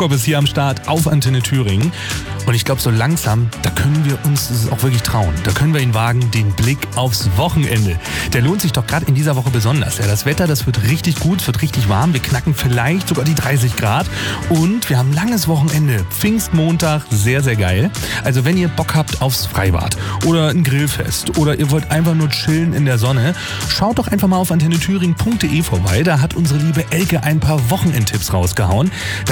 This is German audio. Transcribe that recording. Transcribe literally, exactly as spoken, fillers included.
Prokop ist hier am Start auf Antenne Thüringen. Und ich glaube, so langsam, da können wir uns das auch wirklich trauen. Da können wir ihn wagen, den Blick aufs Wochenende. Der lohnt sich doch gerade in dieser Woche besonders. Ja, das Wetter, das wird richtig gut, es wird richtig warm. Wir knacken vielleicht sogar die dreißig Grad. Und wir haben ein langes Wochenende. Pfingstmontag, sehr, sehr geil. Also wenn ihr Bock habt aufs Freibad oder ein Grillfest oder ihr wollt einfach nur chillen in der Sonne, schaut doch einfach mal auf antenne thüringen punkt de vorbei. Da hat unsere liebe Elke ein paar Wochenendtipps rausgehauen. Da